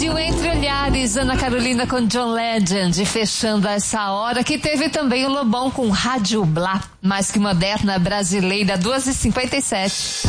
aí o Entre Olhares, Ana Carolina com John Legend, fechando essa hora, que teve também o Lobão com Rádio Blá, mais que moderna brasileira, 2h57.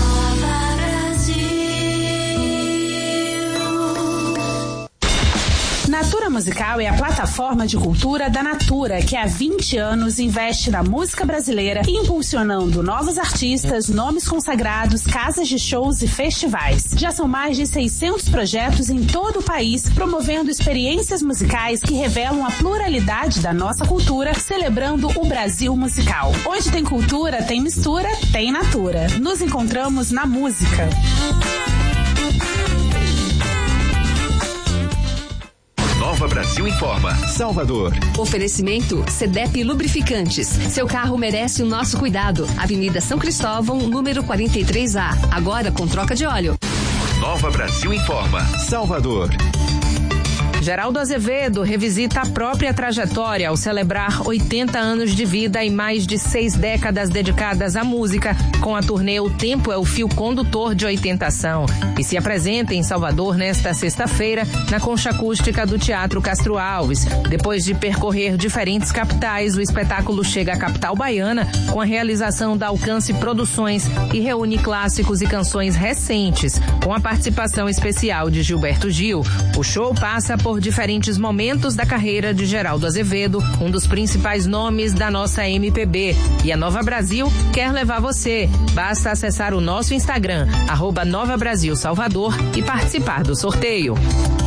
Natura Musical é a plataforma de cultura da Natura, que há 20 anos investe na música brasileira, impulsionando novos artistas, nomes consagrados, casas de shows e festivais. Já são mais de 600 projetos em todo o país, promovendo experiências musicais que revelam a pluralidade da nossa cultura, celebrando o Brasil musical. Onde tem cultura, tem mistura, tem Natura. Nos encontramos na música. Nova Brasil informa. Salvador. Oferecimento CDEP Lubrificantes. Seu carro merece o nosso cuidado. Avenida São Cristóvão, número 43A. Agora com troca de óleo. Nova Brasil informa. Salvador. Geraldo Azevedo revisita a própria trajetória ao celebrar 80 anos de vida e mais de 6 décadas dedicadas à música, com a turnê O Tempo é o Fio Condutor de 80ação. E se apresenta em Salvador nesta sexta-feira, na Concha Acústica do Teatro Castro Alves. Depois de percorrer diferentes capitais, o espetáculo chega à capital baiana com a realização da Alcance Produções e reúne clássicos e canções recentes, com a participação especial de Gilberto Gil. O show passa por diferentes momentos da carreira de Geraldo Azevedo, um dos principais nomes da nossa MPB. E a Nova Brasil quer levar você. Basta acessar o nosso Instagram, @Nova Brasil Salvador, e participar do sorteio.